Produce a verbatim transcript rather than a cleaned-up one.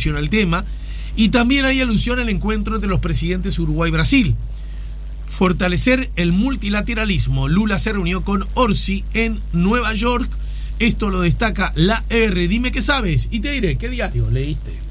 alusión al tema. Y también hay alusión al encuentro entre los presidentes Uruguay y Brasil. Fortalecer el multilateralismo. Lula se reunió con Orsi en Nueva York. Esto lo destaca La R. Dime qué sabes y te diré qué diario leíste.